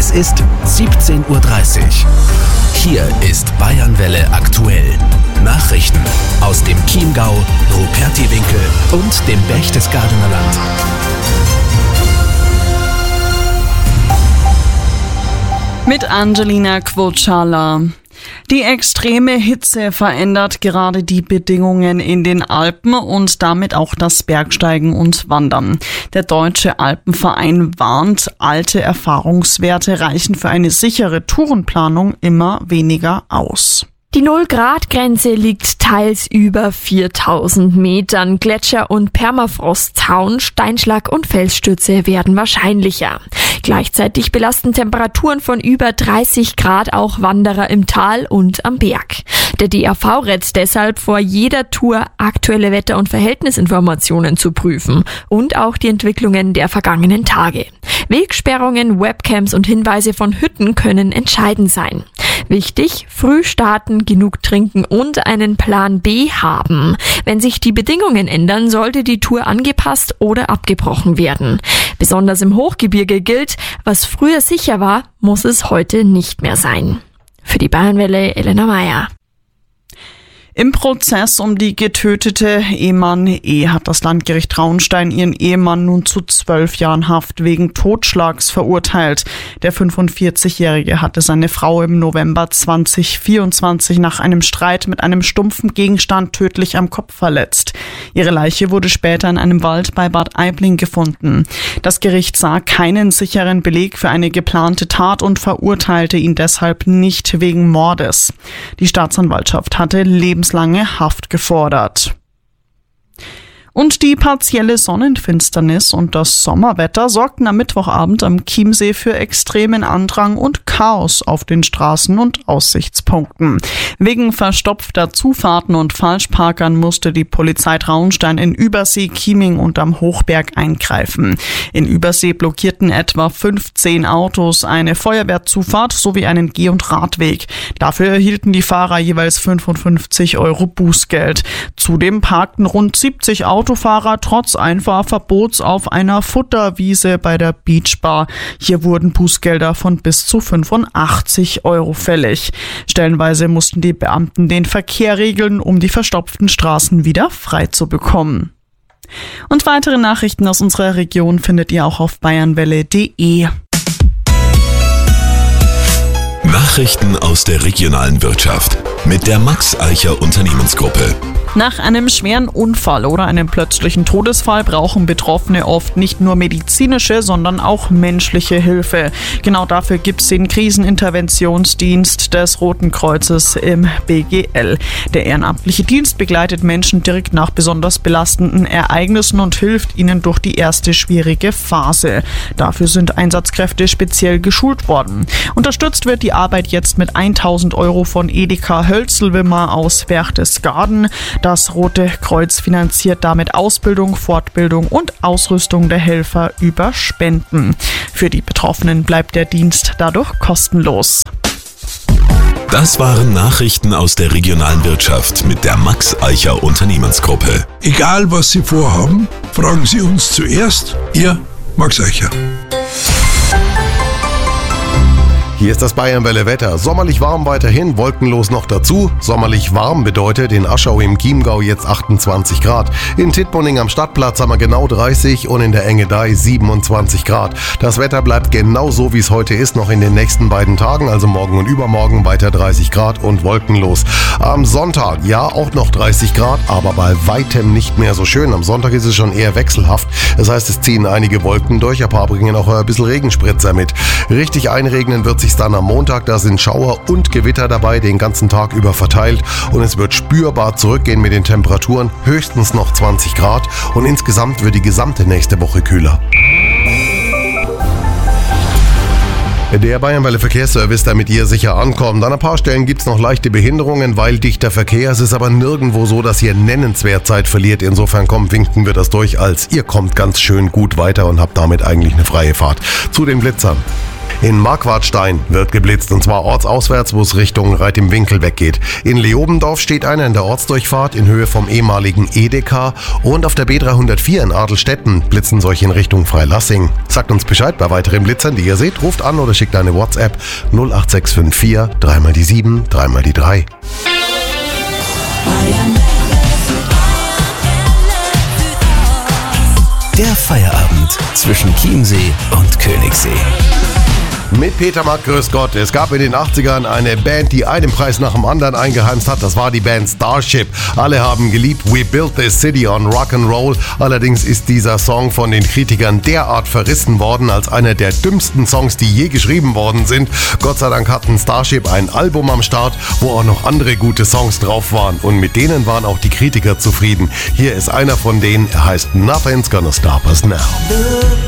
Es ist 17:30 Uhr. Hier ist Bayernwelle aktuell. Nachrichten aus dem Chiemgau, Rupertiwinkel und dem Berchtesgadener Land. Mit Angelina Quotschala. Die extreme Hitze verändert gerade die Bedingungen in den Alpen und damit auch das Bergsteigen und Wandern. Der Deutsche Alpenverein warnt, alte Erfahrungswerte reichen für eine sichere Tourenplanung immer weniger aus. Die 0-Grad-Grenze liegt teils über 4000 Metern. Gletscher und Permafrost tauen, Steinschlag und Felsstürze werden wahrscheinlicher. Gleichzeitig belasten Temperaturen von über 30 Grad auch Wanderer im Tal und am Berg. Der DAV rät deshalb vor jeder Tour, aktuelle Wetter- und Verhältnisinformationen zu prüfen und auch die Entwicklungen der vergangenen Tage. Wegsperrungen, Webcams und Hinweise von Hütten können entscheidend sein. Wichtig, früh starten, genug trinken und einen Plan B haben. Wenn sich die Bedingungen ändern, sollte die Tour angepasst oder abgebrochen werden. Besonders im Hochgebirge gilt, was früher sicher war, muss es heute nicht mehr sein. Für die Bayernwelle Elena Meyer. Im Prozess um die getötete Ehmann E. hat das Landgericht Traunstein ihren Ehemann nun zu 12 Jahren Haft wegen Totschlags verurteilt. Der 45-Jährige hatte seine Frau im November 2024 nach einem Streit mit einem stumpfen Gegenstand tödlich am Kopf verletzt. Ihre Leiche wurde später in einem Wald bei Bad Aibling gefunden. Das Gericht sah keinen sicheren Beleg für eine geplante Tat und verurteilte ihn deshalb nicht wegen Mordes. Die Staatsanwaltschaft hatte lebenslange Haft gefordert. Und die partielle Sonnenfinsternis und das Sommerwetter sorgten am Mittwochabend am Chiemsee für extremen Andrang und Chaos auf den Straßen und Aussichtspunkten. Wegen verstopfter Zufahrten und Falschparkern musste die Polizei Traunstein in Übersee, Chieming und am Hochberg eingreifen. In Übersee blockierten etwa 15 Autos eine Feuerwehrzufahrt sowie einen Geh- und Radweg. Dafür erhielten die Fahrer jeweils 55 € Bußgeld. Zudem parkten rund 70 Autofahrer trotz Einfahrverbots auf einer Futterwiese bei der Beachbar. Hier wurden Bußgelder von bis zu 85 € fällig. Stellenweise mussten die Beamten den Verkehr regeln, um die verstopften Straßen wieder frei zu bekommen. Und weitere Nachrichten aus unserer Region findet ihr auch auf bayernwelle.de. Nachrichten aus der regionalen Wirtschaft mit der Max Eicher Unternehmensgruppe. Nach einem schweren Unfall oder einem plötzlichen Todesfall brauchen Betroffene oft nicht nur medizinische, sondern auch menschliche Hilfe. Genau dafür gibt es den Kriseninterventionsdienst des Roten Kreuzes im BGL. Der ehrenamtliche Dienst begleitet Menschen direkt nach besonders belastenden Ereignissen und hilft ihnen durch die erste schwierige Phase. Dafür sind Einsatzkräfte speziell geschult worden. Unterstützt wird die Arbeit jetzt mit 1.000 € von Edeka Hölzelwimmer aus Berchtesgaden. Das Rote Kreuz finanziert damit Ausbildung, Fortbildung und Ausrüstung der Helfer über Spenden. Für die Betroffenen bleibt der Dienst dadurch kostenlos. Das waren Nachrichten aus der regionalen Wirtschaft mit der Max Eicher Unternehmensgruppe. Egal was Sie vorhaben, fragen Sie uns zuerst. Ihr Max Eicher. Hier ist das Bayernwelle Wetter. Sommerlich warm weiterhin, wolkenlos noch dazu. Sommerlich warm bedeutet in Aschau im Chiemgau jetzt 28 Grad. In Tittmoning am Stadtplatz haben wir genau 30 und in der Engadei 27 Grad. Das Wetter bleibt genau so, wie es heute ist, noch in den nächsten beiden Tagen, also morgen und übermorgen weiter 30 Grad und wolkenlos. Am Sonntag, ja, auch noch 30 Grad, aber bei weitem nicht mehr so schön. Am Sonntag ist es schon eher wechselhaft. Das heißt, es ziehen einige Wolken durch, ein paar bringen auch ein bisschen Regenspritzer mit. Richtig einregnen wird sich dann am Montag, da sind Schauer und Gewitter dabei, den ganzen Tag über verteilt und es wird spürbar zurückgehen mit den Temperaturen, höchstens noch 20 Grad und insgesamt wird die gesamte nächste Woche kühler. Der Bayernwelle Verkehrsservice, damit ihr sicher ankommt. An ein paar Stellen gibt es noch leichte Behinderungen, weil dichter Verkehr. Es ist aber nirgendwo so, dass ihr nennenswert Zeit verliert. Insofern winken wir das durch, als ihr kommt ganz schön gut weiter und habt damit eigentlich eine freie Fahrt. Zu den Blitzern. In Marquardstein wird geblitzt, und zwar ortsauswärts, wo es Richtung Reit im Winkel weggeht. In Leobendorf steht einer in der Ortsdurchfahrt in Höhe vom ehemaligen Edeka, und auf der B304 in Adelstetten blitzen solche in Richtung Freilassing. Sagt uns Bescheid bei weiteren Blitzern, die ihr seht, ruft an oder schickt eine WhatsApp 08654 3 die 7 3 die 3. Der Feierabend zwischen Chiemsee und Königssee. Mit Peter Mack, grüß Gott. Es gab in den 80ern eine Band, die einen Preis nach dem anderen eingeheimst hat. Das war die Band Starship. Alle haben geliebt We Built This City on Rock'n'Roll. Allerdings ist dieser Song von den Kritikern derart verrissen worden als einer der dümmsten Songs, die je geschrieben worden sind. Gott sei Dank hatten Starship ein Album am Start, wo auch noch andere gute Songs drauf waren. Und mit denen waren auch die Kritiker zufrieden. Hier ist einer von denen. Er heißt Nothing's Gonna Stop Us Now.